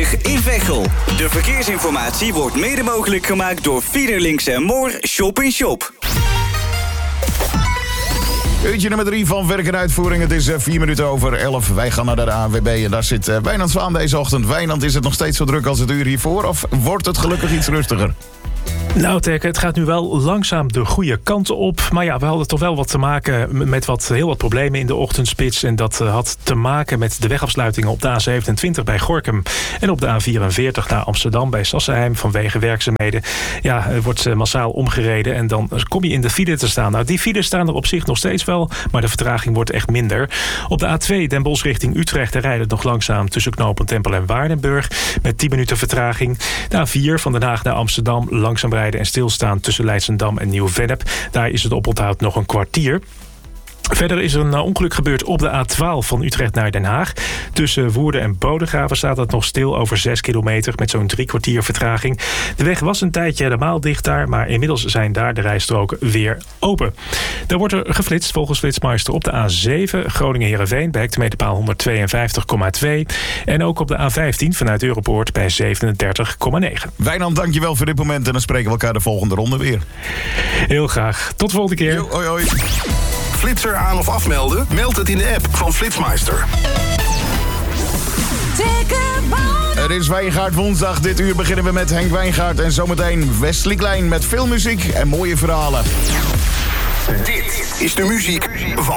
A20 in Veghel. De verkeersinformatie wordt mede mogelijk gemaakt door Fiederlinks en Moor Shop in Shop. Uurtje nummer 3 van Werk en Uitvoering. Het is 4 minuten over 11. Wij gaan naar de ANWB en daar zit Wijnand Zwaan deze ochtend. Wijnand, is het nog steeds zo druk als het uur hiervoor? Of wordt het gelukkig iets rustiger? Nou, Tekke, het gaat nu wel langzaam de goede kant op. Maar ja, we hadden toch wel wat te maken met heel wat problemen in de ochtendspits. En dat had te maken met de wegafsluitingen op de A27 bij Gorinchem. En op de A44 naar Amsterdam bij Sassenheim vanwege werkzaamheden. Ja, er wordt massaal omgereden en dan kom je in de file te staan. Nou, die files staan er op zich nog steeds wel, maar de vertraging wordt echt minder. Op de A2 Den Bosch richting Utrecht rijdt het nog langzaam tussen knooppunt Tempel en Waardenburg. Met 10 minuten vertraging. De A4 van Den Haag naar Amsterdam langzaam rijden en stilstaan tussen Leidschendam en Nieuw-Vennep. Daar is het oponthoud nog een kwartier. Verder is er een ongeluk gebeurd op de A12 van Utrecht naar Den Haag. Tussen Woerden en Bodegraven staat het nog stil over 6 kilometer met zo'n 3 kwartier vertraging. De weg was een tijdje helemaal dicht daar, maar inmiddels zijn daar de rijstroken weer open. Daar wordt er geflitst volgens Flitsmeister op de A7 Groningen-Heerenveen bij hectometerpaal 152,2. En ook op de A15 vanuit Europoort bij 37,9. Wijnand, dankjewel voor dit moment en dan spreken we elkaar de volgende ronde weer. Heel graag. Tot de volgende keer. Yo, hoi, hoi. Flitser aan of afmelden? Meld het in de app van Flitsmeister. Het is Wijngaard woensdag. Dit uur beginnen we met Henk Wijngaard en zometeen Wesley Klein met veel muziek en mooie verhalen. Dit is de muziek van